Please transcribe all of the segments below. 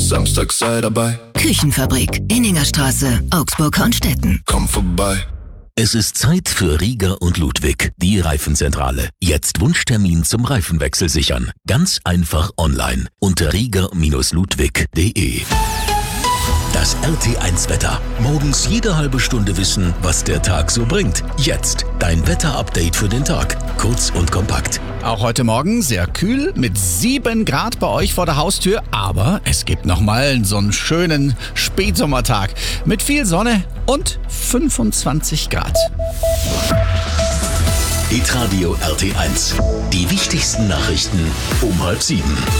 Samstag sei dabei. Küchenfabrik, Inningerstraße, Augsburg-Hornstetten. Komm vorbei. Es ist Zeit für Rieger und Ludwig, die Reifenzentrale. Jetzt Wunschtermin zum Reifenwechsel sichern. Ganz einfach online unter rieger-ludwig.de. Das RT1-Wetter. Morgens jede halbe Stunde wissen, was der Tag so bringt. Jetzt dein Wetterupdate für den Tag. Kurz und kompakt. Auch heute Morgen sehr kühl mit 7 Grad bei euch vor der Haustür. Aber es gibt nochmal so einen schönen Spätsommertag mit viel Sonne und 25 Grad. Hitradio RT1. Die wichtigsten Nachrichten um 6:30.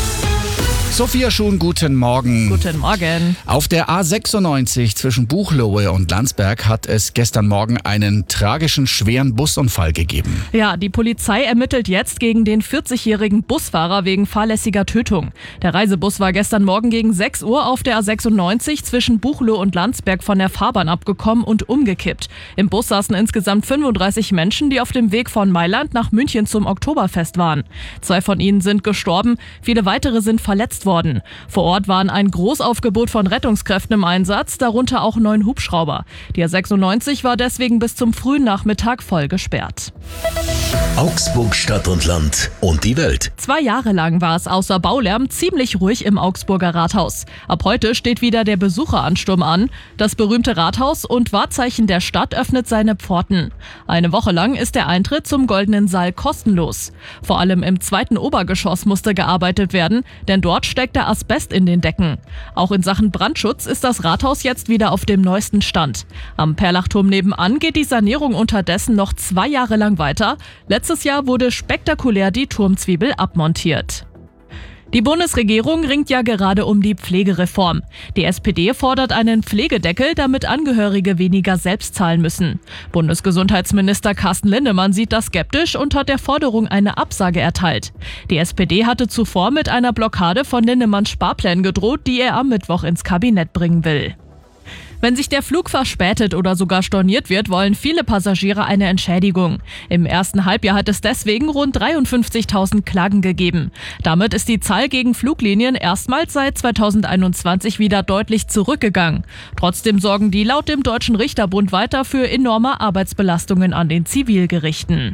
Sophia Schuhn, guten Morgen. Guten Morgen. Auf der A96 zwischen Buchloe und Landsberg hat es gestern Morgen einen tragischen, schweren Busunfall gegeben. Ja, die Polizei ermittelt jetzt gegen den 40-jährigen Busfahrer wegen fahrlässiger Tötung. Der Reisebus war gestern Morgen gegen 6 Uhr auf der A96 zwischen Buchloe und Landsberg von der Fahrbahn abgekommen und umgekippt. Im Bus saßen insgesamt 35 Menschen, die auf dem Weg von Mailand nach München zum Oktoberfest waren. 2 von ihnen sind gestorben, viele weitere sind verletzt worden. Vor Ort waren ein Großaufgebot von Rettungskräften im Einsatz, darunter auch 9 Hubschrauber. Die A96 war deswegen bis zum frühen Nachmittag voll gesperrt. Augsburg Stadt und Land und die Welt. 2 Jahre lang war es außer Baulärm ziemlich ruhig im Augsburger Rathaus. Ab heute steht wieder der Besucheransturm an. Das berühmte Rathaus und Wahrzeichen der Stadt öffnet seine Pforten. Eine Woche lang ist der Eintritt zum Goldenen Saal kostenlos. Vor allem im 2. Obergeschoss musste gearbeitet werden, denn dort steckt der Asbest in den Decken. Auch in Sachen Brandschutz ist das Rathaus jetzt wieder auf dem neuesten Stand. Am Perlachturm nebenan geht die Sanierung unterdessen noch 2 Jahre lang weiter. Letztes Jahr wurde spektakulär die Turmzwiebel abmontiert. Die Bundesregierung ringt ja gerade um die Pflegereform. Die SPD fordert einen Pflegedeckel, damit Angehörige weniger selbst zahlen müssen. Bundesgesundheitsminister Carsten Linnemann sieht das skeptisch und hat der Forderung eine Absage erteilt. Die SPD hatte zuvor mit einer Blockade von Linnemanns Sparplänen gedroht, die er am Mittwoch ins Kabinett bringen will. Wenn sich der Flug verspätet oder sogar storniert wird, wollen viele Passagiere eine Entschädigung. Im ersten Halbjahr hat es deswegen rund 53.000 Klagen gegeben. Damit ist die Zahl gegen Fluglinien erstmals seit 2021 wieder deutlich zurückgegangen. Trotzdem sorgen die laut dem Deutschen Richterbund weiter für enorme Arbeitsbelastungen an den Zivilgerichten.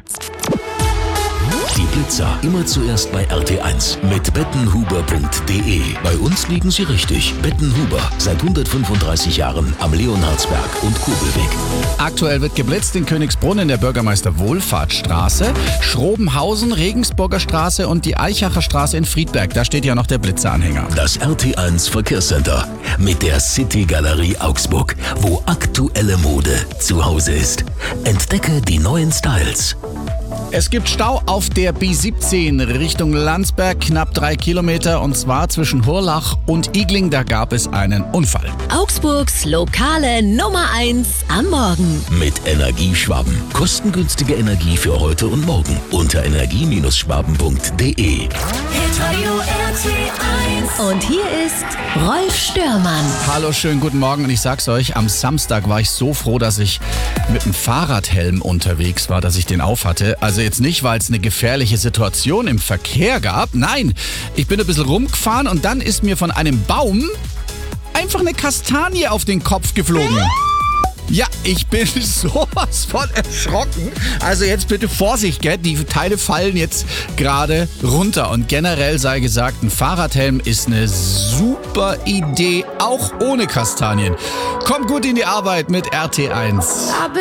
Die Blitzer immer zuerst bei RT1 mit bettenhuber.de. Bei uns liegen sie richtig. Bettenhuber, seit 135 Jahren am Leonhardsberg und Kurbelweg. Aktuell wird geblitzt in Königsbrunn in der Bürgermeister-Wohlfahrtsstraße, Schrobenhausen, Regensburger Straße und die Eichacher Straße in Friedberg. Da steht ja noch der Blitzeranhänger. Das RT1 Verkehrscenter mit der City Galerie Augsburg, wo aktuelle Mode zu Hause ist. Entdecke die neuen Styles. Es gibt Stau auf der B17 Richtung Landsberg, knapp 3 Kilometer, und zwar zwischen Hurlach und Igling. Da gab es einen Unfall. Augsburgs lokale Nummer 1 am Morgen. Mit Energieschwaben. Kostengünstige Energie für heute und morgen unter energie-schwaben.de. Hitradio RT1. Und hier ist Rolf Störmann. Hallo, schönen guten Morgen, und ich sag's euch, am Samstag war ich so froh, dass ich mit einem Fahrradhelm unterwegs war, dass ich den auf hatte. Also jetzt nicht, weil es eine gefährliche Situation im Verkehr gab. Nein, ich bin ein bisschen rumgefahren und dann ist mir von einem Baum einfach eine Kastanie auf den Kopf geflogen. Ja, ich bin sowas von erschrocken. Also jetzt bitte Vorsicht, gell? Die Teile fallen jetzt gerade runter. Und generell sei gesagt, ein Fahrradhelm ist eine super Idee, auch ohne Kastanien. Kommt gut in die Arbeit mit RT1.